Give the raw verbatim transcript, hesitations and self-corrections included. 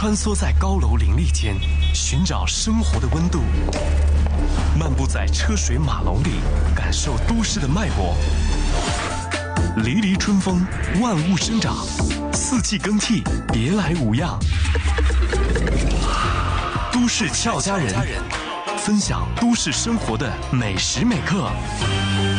穿梭在高楼林立间，寻找生活的温度；漫步在车水马龙里，感受都市的脉搏。离离春风，万物生长，四季更替，别来无恙。都市俏佳人，分享都市生活的每时每刻。